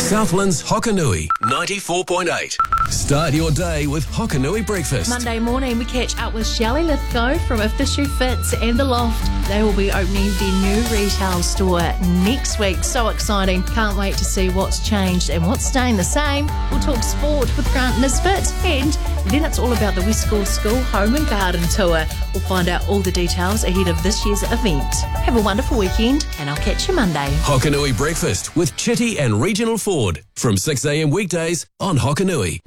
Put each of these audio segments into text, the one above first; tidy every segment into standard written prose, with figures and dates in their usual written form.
Southland's Hokanui 94.8. Start your day with Hokanui breakfast. Monday morning, we catch up with Shelley Lithgow from If the Shoe Fits and The Loft. They will be opening their new retail store next week. So exciting. Can't wait to see what's changed and what's staying the same. We'll talk sport with Grant Nisbet, and then it's all about the West Coast School Home and Garden Tour. We'll find out all the details ahead of this year's event. Have a wonderful weekend, and I'll catch you Monday. Hokanui breakfast with Chitty and Regional Ford from 6 a.m. weekdays on Hokanui.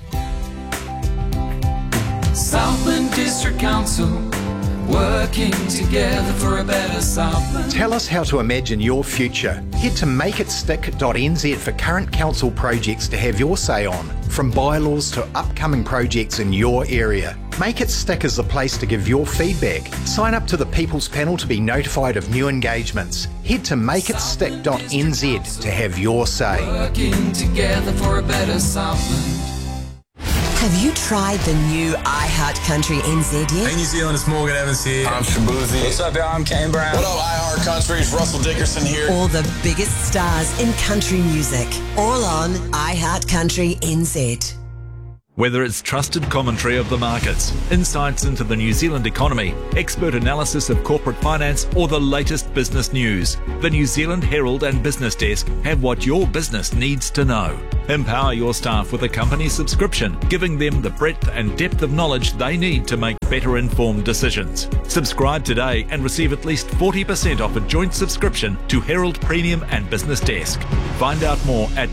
Southland District Council, working together for a better Southland. Tell us how to imagine your future. Head to makeitstick.nz for current council projects to have your say on, from bylaws to upcoming projects in your area. Make It Stick is the place to give your feedback. Sign up to the People's Panel to be notified of new engagements. Head to makeitstick.nz to have your say. Working together for a better Southland. Have you tried the new iHeart Country NZ yet? Hey New Zealand, it's Morgan Evans here. I'm Shabuzi. What's up, y'all? I'm Kane Brown. What up, iHeart Country? It's Russell Dickerson here. All the biggest stars in country music, all on iHeart Country NZ. Whether it's trusted commentary of the markets, insights into the New Zealand economy, expert analysis of corporate finance, or the latest business news, the New Zealand Herald and Business Desk have what your business needs to know. Empower your staff with a company subscription, giving them the breadth and depth of knowledge they need to make better informed decisions. Subscribe today and receive at least 40% off a joint subscription to Herald Premium and Business Desk. Find out more at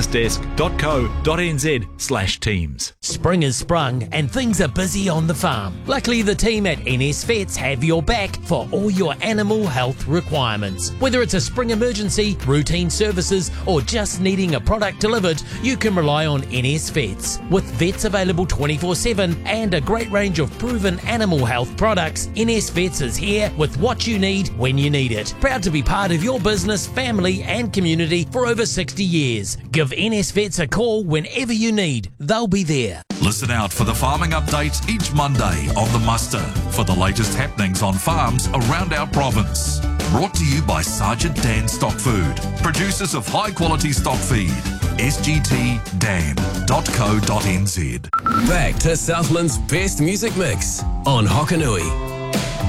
businessdesk.co.nz/teams. Spring has sprung and things are busy on the farm. Luckily, the team at NS Vets have your back for all your animal health requirements. Whether it's a spring emergency, routine services, or just needing a product delivered, you can rely on NS Vets. With vets available 24/7 and a great range of proven animal health products, NS Vets is here with what you need when you need it. Proud to be part of your business, family and community for over 60 years. Give NS Vets a call whenever you need. They'll be there. Listen out for the farming updates each Monday on The Muster for the latest happenings on farms around our province. Brought to you by Sergeant Dan Stock Food, producers of high quality stock feed. sgtdan.co.nz. Back to Southland's best music mix on Hokanui.